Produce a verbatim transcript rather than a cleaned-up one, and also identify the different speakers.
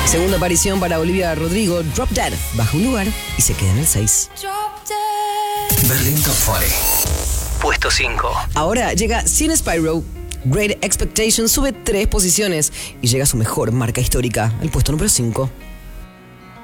Speaker 1: Segunda aparición para Olivia Rodrigo, Drop Dead, baja un lugar y se queda en el seis.
Speaker 2: Berlín Top cuarenta. Puesto cinco.
Speaker 1: Ahora llega Sin Spyro. Great Expectations sube tres posiciones y llega a su mejor marca histórica, el puesto número cinco.